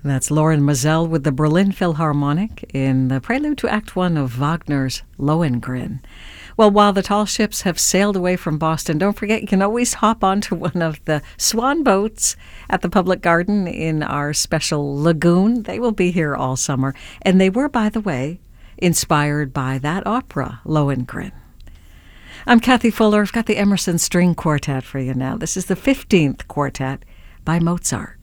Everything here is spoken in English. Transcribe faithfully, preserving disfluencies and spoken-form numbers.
That's Lauren Mazel with the Berlin Philharmonic in the prelude to Act One of Wagner's Lohengrin. Well, while the tall ships have sailed away from Boston, don't forget you can always hop onto one of the swan boats at the Public Garden in our special lagoon. They will be here all summer. And they were, by the way, inspired by that opera, Lohengrin. I'm Kathy Fuller. I've got the Emerson String Quartet for you now. This is the fifteenth quartet by Mozart.